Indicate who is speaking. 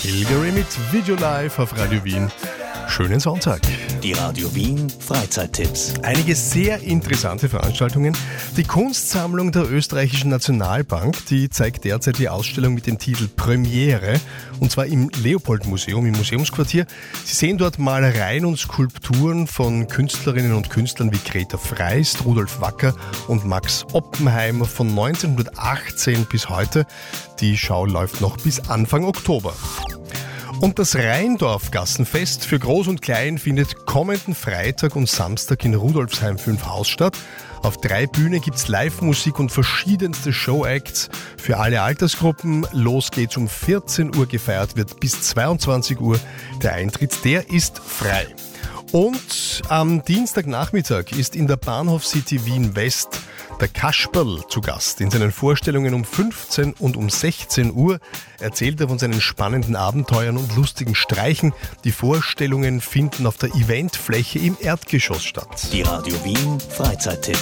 Speaker 1: Hilgari mit Video Live auf Radio Wien. Schönen Sonntag.
Speaker 2: Die Radio Wien Freizeittipps.
Speaker 1: Einige sehr interessante Veranstaltungen. Die Kunstsammlung der Österreichischen Nationalbank, die zeigt derzeit die Ausstellung mit dem Titel Premiere, und zwar im Leopold-Museum, im Museumsquartier. Sie sehen dort Malereien und Skulpturen von Künstlerinnen und Künstlern wie Greta Freist, Rudolf Wacker und Max Oppenheimer von 1918 bis heute. Die Schau läuft noch bis Anfang Oktober. Und das Rheindorf-Gassenfest für Groß und Klein findet kommenden Freitag und Samstag in Rudolfsheim 5 Haus statt. Auf 3 Bühnen gibt's Live-Musik und verschiedenste Show-Acts für alle Altersgruppen. Los geht's um 14 Uhr, gefeiert wird bis 22 Uhr. Der Eintritt, der ist frei. Und am Dienstagnachmittag ist in der Bahnhof City Wien West der Kasperl zu Gast. In seinen Vorstellungen um 15 und um 16 Uhr erzählt er von seinen spannenden Abenteuern und lustigen Streichen. Die Vorstellungen finden auf der Eventfläche im Erdgeschoss statt.
Speaker 2: Die Radio Wien Freizeittipps.